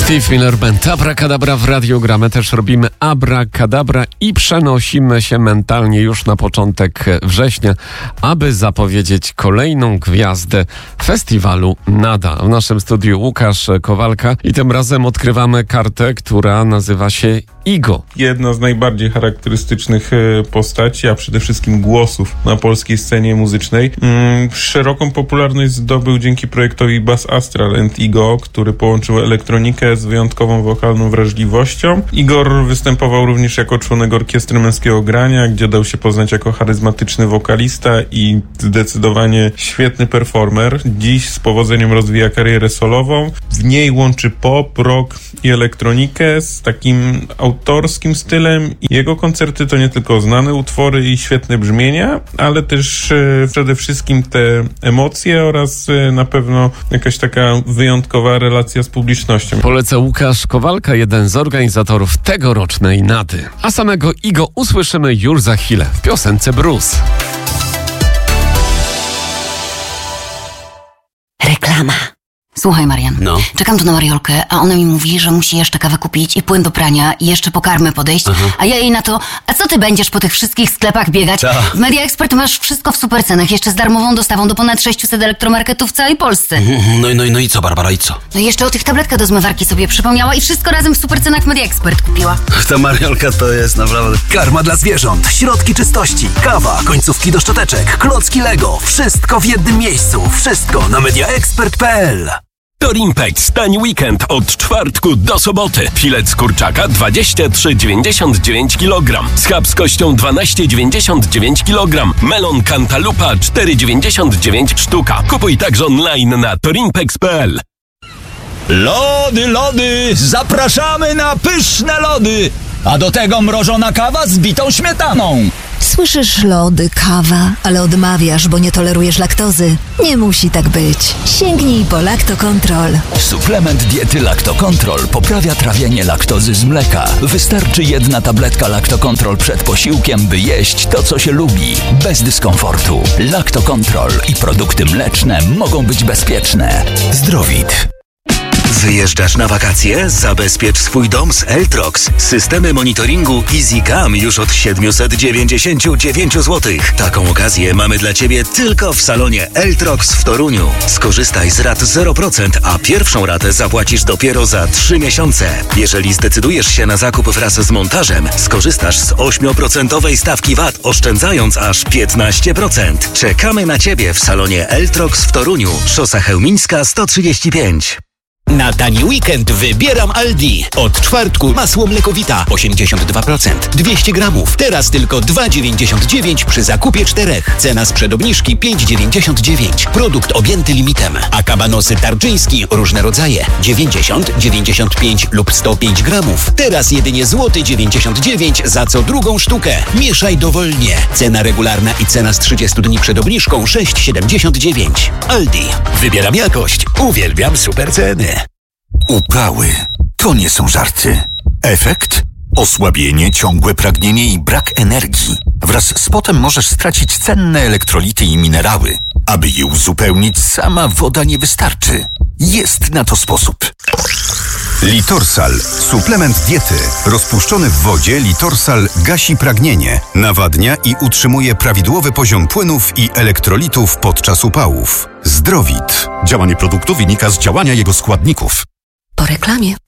Steve Miller Band, Abracadabra w radiu gramy, też robimy Abracadabra i przenosimy się mentalnie już na początek września, aby zapowiedzieć kolejną gwiazdę festiwalu NADA. W naszym studiu Łukasz Kowalka i tym razem odkrywamy kartę, która nazywa się Igo. Jedna z najbardziej charakterystycznych postaci, a przede wszystkim głosów na polskiej scenie muzycznej. Szeroką popularność zdobył dzięki projektowi Bass Astral and Igo, który połączył elektronikę z wyjątkową wokalną wrażliwością. Igor występował również jako członek orkiestry męskiego grania, gdzie dał się poznać jako charyzmatyczny wokalista i zdecydowanie świetny performer. Dziś z powodzeniem rozwija karierę solową. W niej łączy pop, rock i elektronikę z takim autorskim stylem. Jego koncerty to nie tylko znane utwory i świetne brzmienia, ale też przede wszystkim te emocje oraz na pewno jakaś taka wyjątkowa relacja z publicznością. Poleca Łukasz Kowalka, jeden z organizatorów tegorocznej NADY. A samego Igo usłyszymy już za chwilę w piosence Bruce. Reklama. Słuchaj, Marian, czekam tu na Mariolkę, a ona mi mówi, że musi jeszcze kawę kupić i płyn do prania i jeszcze po karmę podejść, a ja jej na to, a co ty będziesz po tych wszystkich sklepach biegać? W Media Expert masz wszystko w super cenach, jeszcze z darmową dostawą do ponad 600 elektromarketów w całej Polsce. No i co, Barbara, i co? No i jeszcze o tych tabletkach do zmywarki sobie przypomniała i wszystko razem w super cenach w Media Expert kupiła. Ta Mariolka to jest naprawdę... Karma dla zwierząt, środki czystości, kawa, końcówki do szczoteczek, klocki Lego. Wszystko w jednym miejscu. Wszystko na mediaexpert.pl. Torimpex, tani weekend od czwartku do soboty. Filet z kurczaka 23,99 kg. Schab z kością 12,99 kg. Melon Cantalupa 4,99 sztuka. Kupuj także online na torimpex.pl. Lody! Zapraszamy na pyszne lody! A do tego mrożona kawa z bitą śmietaną. Słyszysz lody, kawa, ale odmawiasz, bo nie tolerujesz laktozy. Nie musi tak być. Sięgnij po Lactocontrol. Suplement diety Lactocontrol poprawia trawienie laktozy z mleka. Wystarczy jedna tabletka Lactocontrol przed posiłkiem, by jeść to, co się lubi. Bez dyskomfortu. Lactocontrol i produkty mleczne mogą być bezpieczne. Zdrowit. Wyjeżdżasz na wakacje? Zabezpiecz swój dom z Eltrox. Systemy monitoringu EasyCam już od 799 zł. Taką okazję mamy dla Ciebie tylko w salonie Eltrox w Toruniu. Skorzystaj z rat 0%, a pierwszą ratę zapłacisz dopiero za 3 miesiące. Jeżeli zdecydujesz się na zakup wraz z montażem, skorzystasz z 8% stawki VAT, oszczędzając aż 15%. Czekamy na Ciebie w salonie Eltrox w Toruniu. Szosa Chełmińska 135. Na tani weekend wybieram Aldi. Od czwartku masło mlekowita 82%, 200 gramów. Teraz tylko 2,99 przy zakupie 4. Cena sprzed obniżki 5,99. Produkt objęty limitem. A kabanosy tarczyński różne rodzaje 90, 95 lub 105 gramów. Teraz jedynie złoty 99 za co drugą sztukę. Mieszaj dowolnie. Cena regularna i cena z 30 dni przed obniżką 6,79. Aldi. Wybieram jakość. Uwielbiam super ceny. Upały to nie są żarty. Efekt? Osłabienie, ciągłe pragnienie i brak energii. Wraz z potem możesz stracić cenne elektrolity i minerały. Aby je uzupełnić, sama woda nie wystarczy. Jest na to sposób. Litorsal. Suplement diety. Rozpuszczony w wodzie Litorsal gasi pragnienie, nawadnia i utrzymuje prawidłowy poziom płynów i elektrolitów podczas upałów. Zdrowit. Działanie produktu wynika z działania jego składników. Po reklamie.